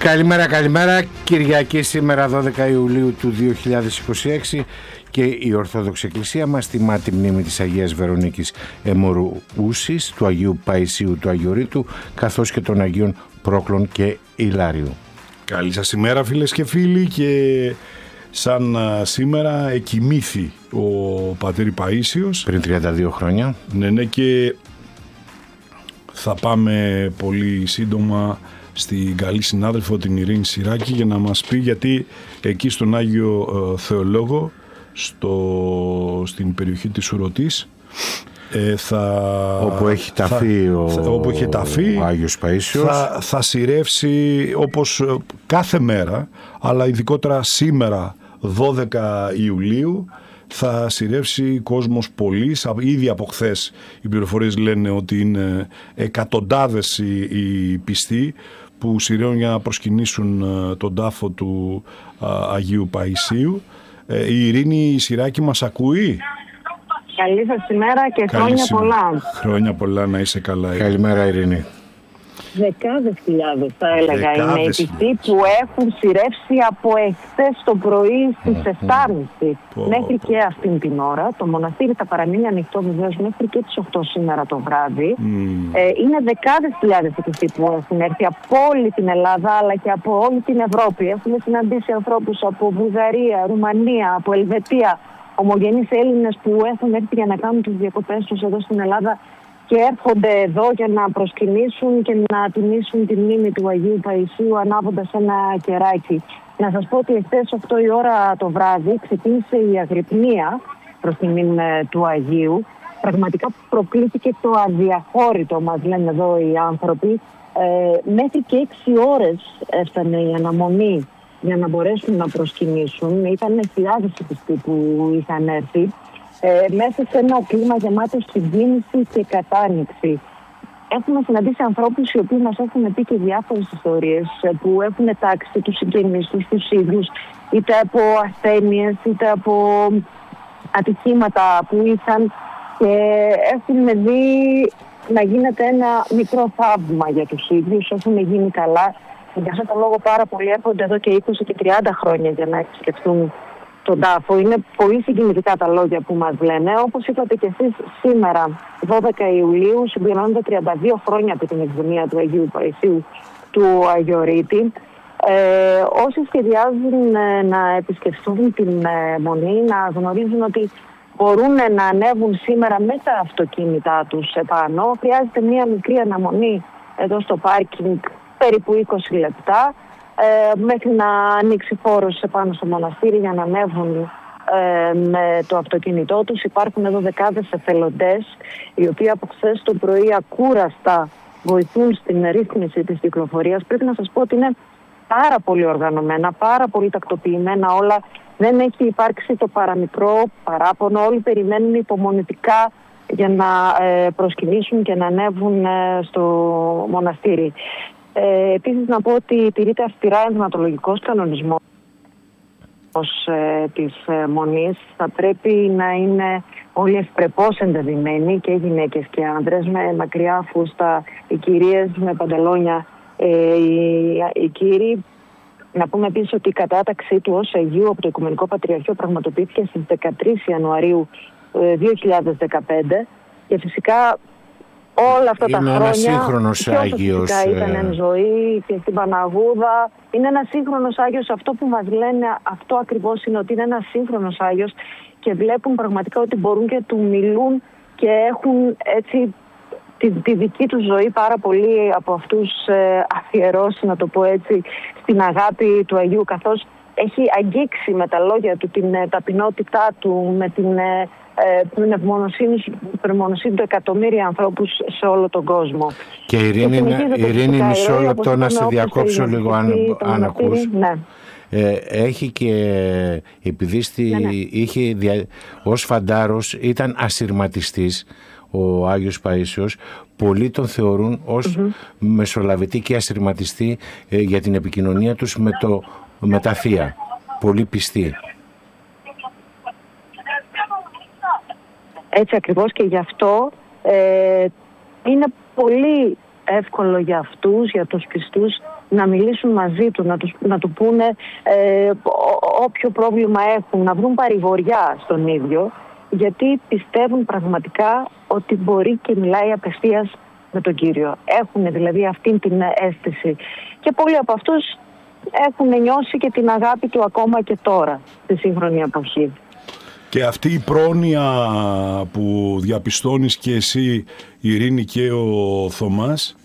Καλημέρα. Κυριακή σήμερα 12 Ιουλίου του 2026 και η Ορθόδοξη Εκκλησία μας τιμά τη μνήμη της Αγίας Βερονίκης Αιμορροούσης, του Αγίου Παϊσίου του Αγιορείτου, καθώς και των Αγίων Πρόκλων και Ηλάριου. Καλή σας ημέρα φίλες και φίλοι, και σαν σήμερα εκοιμήθη ο πατήρ Παΐσιος πριν 32 χρόνια. Ναι, και θα πάμε πολύ σύντομα στην καλή συνάδελφο την Ειρήνη Συράκη για να μας πει, γιατί εκεί στον Άγιο Θεολόγο στην περιοχή της Ουρωτής όπου έχει ταφεί ο Άγιος Παΐσιος, θα σειρεύσει όπως κάθε μέρα, αλλά ειδικότερα σήμερα 12 Ιουλίου θα σειρεύσει κόσμος πολύς. Ήδη από χθες οι πληροφορίες λένε ότι είναι εκατοντάδες οι πιστοί που σειραίουν για να προσκυνήσουν τον τάφο του Αγίου Παϊσίου. Η Ειρήνη Συράκη μας ακούει? Καλή σας ημέρα και χρόνια πολλά. Χρόνια πολλά, να είσαι καλά. Καλημέρα Ειρήνη. Δεκάδες χιλιάδες θα έλεγα είναι οι πιστοί που έχουν σειρεύσει από εχθές το πρωί στις 7.30 μέχρι και αυτήν την ώρα. Το μοναστήρι θα παραμείνει ανοιχτό βεβαίως μέχρι και τις 8 σήμερα το βράδυ. Είναι δεκάδες χιλιάδες οι πιστοί που έχουν έρθει από όλη την Ελλάδα αλλά και από όλη την Ευρώπη. Έχουμε συναντήσει ανθρώπους από Βουλγαρία, Ρουμανία, από Ελβετία, ομογενείς Έλληνες που έχουν έρθει για να κάνουν τις διακοπές τους εδώ στην Ελλάδα και έρχονται εδώ για να προσκυνήσουν και να τιμήσουν τη μνήμη του Αγίου Παϊσίου ανάβοντας ένα κεράκι. Να σας πω ότι εχθές 8 η ώρα το βράδυ ξεκίνησε η αγρυπνία προς τη μνήμη του Αγίου. Πραγματικά προκλήθηκε το αδιαχώρητο, μας λένε εδώ οι άνθρωποι. Μέχρι και 6 ώρες έφτανε η αναμονή για να μπορέσουν να προσκυνήσουν. Ήταν χιλιάδες οι πιστοί που είχαν έρθει. Μέσα σε ένα κλίμα γεμάτο συγκίνηση και κατάνοιξη. Έχουμε συναντήσει ανθρώπους οι οποίοι μας έχουν πει και διάφορες ιστορίες που έχουν τάξει τους συγγενείς τους, τους ίδιους, είτε από ασθένειες, είτε από ατυχήματα που είχαν, και έχουν δει να γίνεται ένα μικρό θαύμα για τους ίδιους, έχουν γίνει καλά. Για αυτόν τον λόγο πάρα πολλοί έρχονται εδώ και 20 και 30 χρόνια για να επισκεφτούν τον τάφο. Είναι πολύ συγκινητικά τα λόγια που μας λένε. Όπως είπατε και εσείς, σήμερα 12 Ιουλίου συμπληρώνονται 32 χρόνια από την εκδημία του Αγίου Παϊσίου του Αγιορείτη. Όσοι σχεδιάζουν να επισκεφθούν την μονή, να γνωρίζουν ότι μπορούν να ανέβουν σήμερα με τα αυτοκίνητά τους επάνω. Χρειάζεται μία μικρή αναμονή εδώ στο πάρκινγκ, περίπου 20 λεπτά. Μέχρι να ανοίξει χώρος επάνω στο μοναστήρι για να ανέβουν με το αυτοκίνητό τους. Υπάρχουν εδώ δεκάδες εθελοντές οι οποίοι από χθες το πρωί ακούραστα βοηθούν στην ρύθμιση της κυκλοφορίας. Πρέπει να σας πω ότι είναι πάρα πολύ οργανωμένα, πάρα πολύ τακτοποιημένα όλα. Δεν έχει υπάρξει το παραμικρό παράπονο. Όλοι περιμένουν υπομονητικά για να προσκυνήσουν και να ανέβουν στο μοναστήρι. Επίσης να πω ότι τηρείται αυστηρά ενδυματολογικός κανονισμός της Μονής. Θα πρέπει να είναι όλοι ευπρεπώς εντεδειμένοι, και γυναίκες και άντρες, με μακριά φούστα, οι κυρίες με παντελόνια, οι κύριοι. Να πούμε επίσης ότι η κατάταξή του ως Αγίου από το Οικουμενικό Πατριαρχείο πραγματοποιήθηκε στις 13 Ιανουαρίου 2015 και φυσικά όλα αυτά τα χρόνια, ένας σύγχρονος Άγιος, ήταν εν ζωή και στην Παναγούδα. Είναι ένας σύγχρονος Άγιος. Αυτό που μας λένε, αυτό ακριβώς είναι, ότι είναι ένας σύγχρονος Άγιος και βλέπουν πραγματικά ότι μπορούν και του μιλούν και έχουν έτσι τη δική του ζωή πάρα πολύ από αυτούς αφιερώσει, να το πω έτσι, στην αγάπη του Αγίου, καθώς έχει αγγίξει με τα λόγια του την ταπεινότητά του, με την υπερμονωσύνη του εκατομμύρια ανθρώπους σε όλο τον κόσμο. Και Ειρήνη, μισό λεπτό να σε διακόψω λίγο αν ακούς. Ναι. Έχει και επειδή είχε, ως φαντάρος ήταν ασυρματιστής ο Άγιος Παΐσιος, πολλοί τον θεωρούν ως μεσολαβητή και ασυρματιστή για την επικοινωνία τους με τα θεία. Πολύ πιστοί. Έτσι ακριβώς, και γι' αυτό είναι πολύ εύκολο για αυτούς, για τους πιστούς, να μιλήσουν μαζί του, να του πούνε όποιο πρόβλημα έχουν, να βρουν παρηγοριά στον ίδιο, γιατί πιστεύουν πραγματικά ότι μπορεί και μιλάει απευθείας με τον Κύριο. Έχουν δηλαδή αυτή την αίσθηση. Και πολλοί από αυτούς έχουν νιώσει και την αγάπη του ακόμα και τώρα, στη σύγχρονη εποχή. Και αυτή η πρόνοια που διαπιστώνεις και εσύ, Ειρήνη, και ο Θωμάς,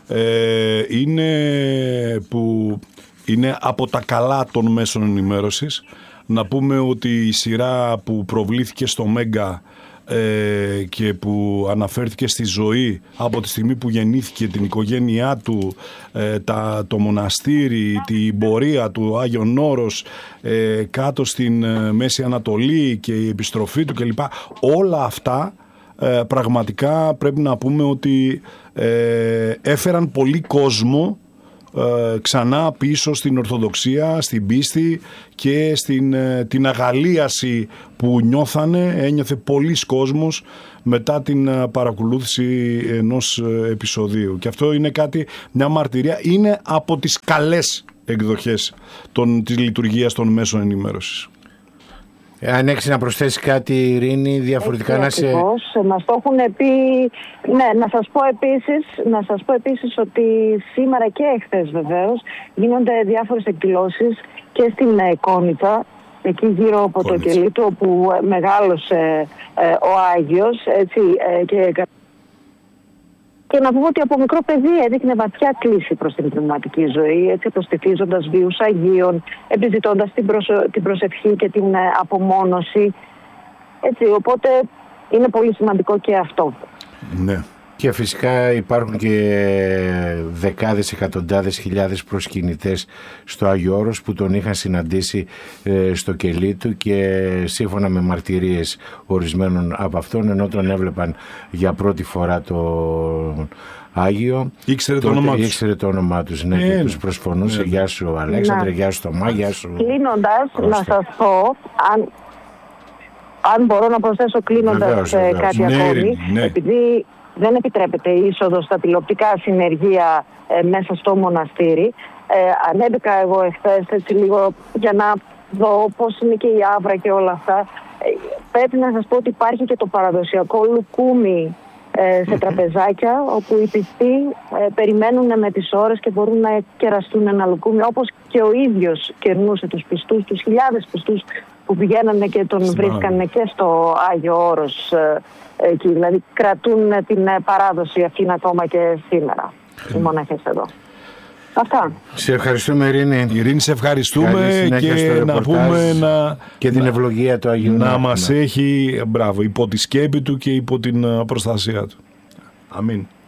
είναι από τα καλά των μέσων ενημέρωσης. Να πούμε ότι η σειρά που προβλήθηκε στο Μέγκα και που αναφέρθηκε στη ζωή από τη στιγμή που γεννήθηκε, την οικογένειά του, το μοναστήρι, την πορεία του Άγιον Όρος κάτω στην Μέση Ανατολή και η επιστροφή του κλπ. Όλα αυτά πραγματικά πρέπει να πούμε ότι έφεραν πολύ κόσμο ξανά πίσω στην Ορθοδοξία, στην πίστη και την αγαλίαση που ένιωθε πολλής κόσμος μετά την παρακολούθηση ενός επεισοδίου. Και αυτό είναι μια μαρτυρία, είναι από τις καλές εκδοχές της λειτουργίας των μέσων ενημέρωσης. Αν έχεις να προσθέσεις κάτι, Ειρήνη, διαφορετικά να σε... Μας το έχουν πει. Ναι, να σας πω επίσης ότι σήμερα και εχθές βεβαίως γίνονται διάφορες εκδηλώσεις και στην Κόνιτσα, εκεί γύρω από το κελί του, όπου μεγάλωσε ο Άγιος, έτσι, και να πούμε ότι από μικρό παιδί έδειχνε βαθιά κλίση προς την πνευματική ζωή, έτσι, προστιθίζοντας βίους Αγίων, επιζητώντας την προσευχή και την απομόνωση. Έτσι, οπότε είναι πολύ σημαντικό και αυτό. Ναι. Και φυσικά υπάρχουν και δεκάδες, εκατοντάδες χιλιάδες προσκυνητές στο Άγιο Όρος που τον είχαν συναντήσει στο κελί του, και σύμφωνα με μαρτυρίες ορισμένων από αυτόν, ενώ τον έβλεπαν για πρώτη φορά το Άγιο, ήξερε το όνομά τους, ναι, και τους προσφωνούσε. Γεια σου Αλέξανδρε, γεια σου Θωμά, γεια σου. Κλείνοντας, να σας πω, αν μπορώ να προσθέσω κλείνοντας κάτι ακόμη, επειδή δεν επιτρέπεται η είσοδος στα τηλεοπτικά συνεργεία μέσα στο μοναστήρι. Ανέβηκα εγώ εχθές έτσι λίγο για να δω πώς είναι και η άβρα και όλα αυτά. Πρέπει να σας πω ότι υπάρχει και το παραδοσιακό λουκούμι σε τραπεζάκια, όπου οι πιστοί περιμένουν με τις ώρες και μπορούν να κεραστούν ένα λουκούμι, όπως και ο ίδιος κερνούσε τους πιστούς, τους χιλιάδες πιστούς που πηγαίνανε και τον βρίσκανε και στο Άγιο Όρος εκεί. Δηλαδή κρατούν την παράδοση αυτήν ακόμα και σήμερα οι μοναχές εδώ. Αυτά. Σε ευχαριστούμε, Ειρήνη. Ειρήνη, σε ευχαριστούμε και να πούμε και την ευλογία του Αγίου να μας έχει υπό τη σκέπη του και υπό την προστασία του. Αμήν.